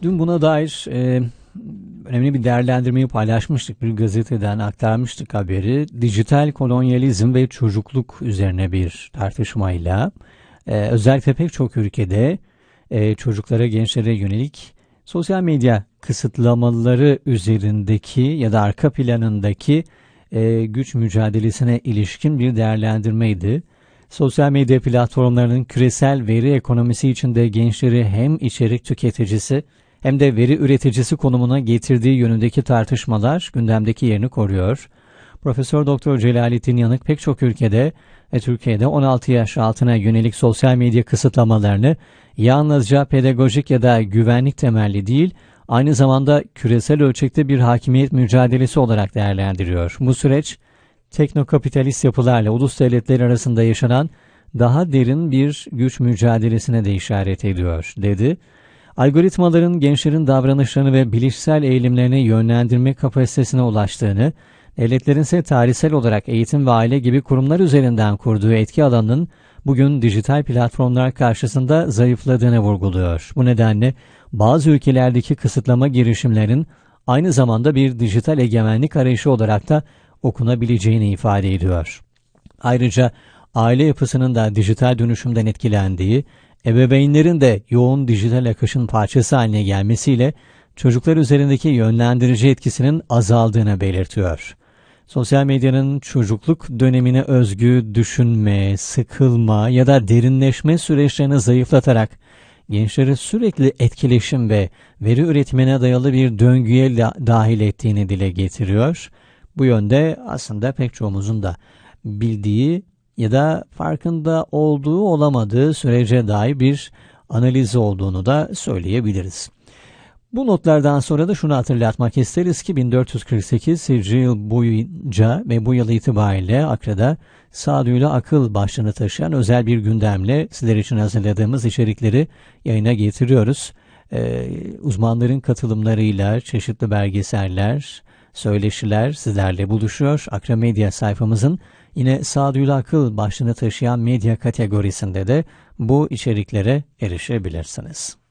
Dün buna dair önemli bir değerlendirmeyi paylaşmıştık. Bir gazeteden aktarmıştık haberi. Dijital kolonyalizm ve çocukluk üzerine bir tartışmayla özellikle pek çok ülkede çocuklara, gençlere yönelik sosyal medya kısıtlamaları üzerindeki ya da arka planındaki güç mücadelesine ilişkin bir değerlendirmeydi. Sosyal medya platformlarının küresel veri ekonomisi içinde gençleri hem içerik tüketicisi hem de veri üreticisi konumuna getirdiği yönündeki tartışmalar gündemdeki yerini koruyor. Profesör Doktor Celalettin Yanık pek çok ülkede Türkiye'de 16 yaş altına yönelik sosyal medya kısıtlamalarını yalnızca pedagojik ya da güvenlik temelli değil, aynı zamanda küresel ölçekte bir hakimiyet mücadelesi olarak değerlendiriyor. Bu süreç teknokapitalist yapılarla ulus devletleri arasında yaşanan daha derin bir güç mücadelesine de işaret ediyor, dedi. Algoritmaların gençlerin davranışlarını ve bilişsel eğilimlerini yönlendirme kapasitesine ulaştığını, devletlerin ise tarihsel olarak eğitim ve aile gibi kurumlar üzerinden kurduğu etki alanının bugün dijital platformlar karşısında zayıfladığını vurguluyor. Bu nedenle bazı ülkelerdeki kısıtlama girişimlerin aynı zamanda bir dijital egemenlik arayışı olarak da okunabileceğini ifade ediyor. Ayrıca aile yapısının da dijital dönüşümden etkilendiği, ebeveynlerin de yoğun dijital akışın parçası haline gelmesiyle çocuklar üzerindeki yönlendirici etkisinin azaldığını belirtiyor. Sosyal medyanın çocukluk dönemine özgü düşünme, sıkılma ya da derinleşme süreçlerini zayıflatarak gençleri sürekli etkileşim ve veri üretimine dayalı bir döngüye dahil ettiğini dile getiriyor. Bu yönde aslında pek çoğumuzun da bildiği ya da farkında olduğu olamadığı sürece dair bir analiz olduğunu da söyleyebiliriz. Bu notlardan sonra da şunu hatırlatmak isteriz ki 1448 yıl boyunca ve bu yıl itibariyle Akra'da Sağduyulu Akıl başlığını taşıyan özel bir gündemle sizler için hazırladığımız içerikleri yayına getiriyoruz. Uzmanların katılımlarıyla çeşitli belgeseller, söyleşiler sizlerle buluşuyor. Akra Medya sayfamızın yine Sağduyulu Akıl başlığını taşıyan medya kategorisinde de bu içeriklere erişebilirsiniz.